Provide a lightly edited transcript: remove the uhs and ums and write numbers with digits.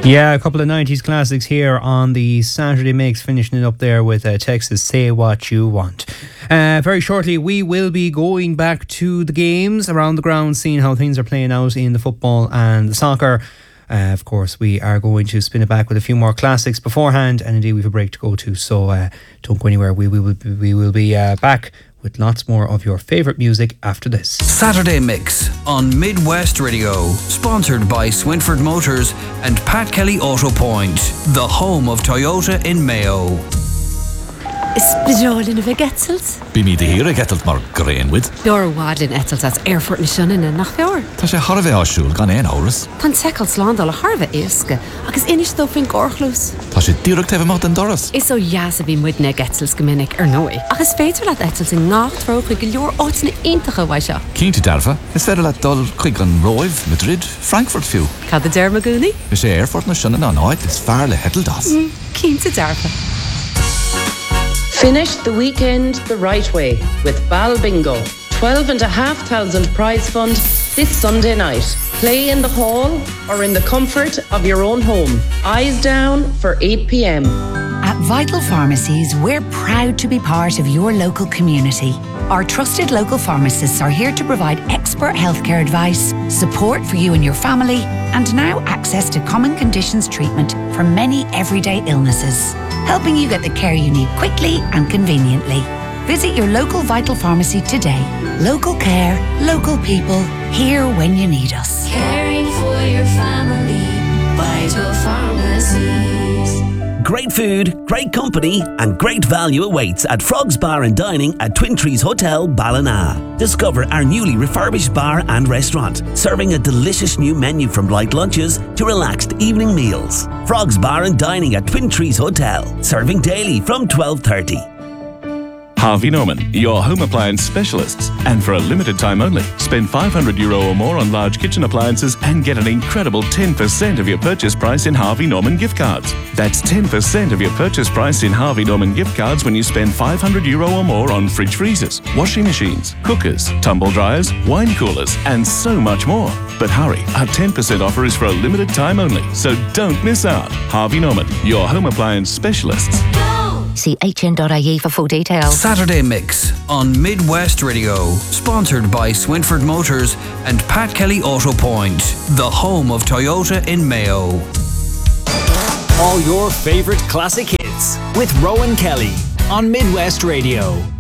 Yeah, a couple of 90s classics here on the Saturday Mix, finishing it up there with Texas Say What You Want. Very shortly, we will be going back to the games around the ground, seeing how things are playing out in the football and the soccer. Of course, we are going to spin it back with a few more classics beforehand, and indeed we have a break to go to, so don't go anywhere. We will be back with lots more of your favourite music after this. Saturday Mix on Midwest Radio, sponsored by Swinford Motors and Pat Kelly Auto Point, the home of Toyota in Mayo. Is bedoeling of Getzels? Bí mi de hir a getalt mar Greenwood. Bjor wadlin Ettels as Erfurt na Shunnen and Nachfjord. Tá sé harve ásúl gan ein áras. Tan Sekels Landal a Harve Iske, agus inis do fin Gorchlus. Tá sé direct even mat an doras. Is so jas of mudne Getzels geminnig noi. Agus feiter laat Ettels in nacht roog ik jor otsne intige waisha. Keen to darfa. Is verder laat dol quick an Roiv, Madrid, Frankfurt few. Ka de Dermaguni? Is sé Erfurt na Shunnen an oit, it's fairly hettel das. Keen to darfa. Finish the weekend the right way with Bal Bingo. 12,500 prize fund this Sunday night. Play in the hall or in the comfort of your own home. Eyes down for 8 p.m. At Vital Pharmacies, we're proud to be part of your local community. Our trusted local pharmacists are here to provide expert healthcare advice, support for you and your family, and now access to common conditions treatment for many everyday illnesses, helping you get the care you need quickly and conveniently. Visit your local Vital Pharmacy today. Local care, local people, here when you need us. Caring for your family, Vital Pharmacies. Great food, great company, and great value awaits at Frogs Bar and Dining at Twin Trees Hotel, Ballina. Discover our newly refurbished bar and restaurant, serving a delicious new menu from light lunches to relaxed evening meals. Frogs Bar and Dining at Twin Trees Hotel, serving daily from 12:30. Harvey Norman, your home appliance specialists. And for a limited time only, spend €500 or more on large kitchen appliances and get an incredible 10% of your purchase price in Harvey Norman gift cards. That's 10% of your purchase price in Harvey Norman gift cards when you spend €500 or more on fridge freezers, washing machines, cookers, tumble dryers, wine coolers, and so much more. But hurry, our 10% offer is for a limited time only, so don't miss out. Harvey Norman, your home appliance specialists. See hn.ie for full details. Saturday Mix on Midwest Radio, sponsored by Swinford Motors and Pat Kelly Auto Point, the home of Toyota in Mayo. All your favourite classic hits with Rowan Kelly on Midwest Radio.